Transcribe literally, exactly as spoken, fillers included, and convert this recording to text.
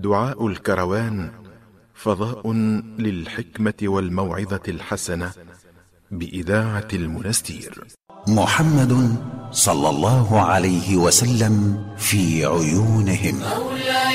دعاء الكروان فضاء للحكمة والموعظة الحسنة بإذاعة المنستير. محمد صلى الله عليه وسلم في عيونهم.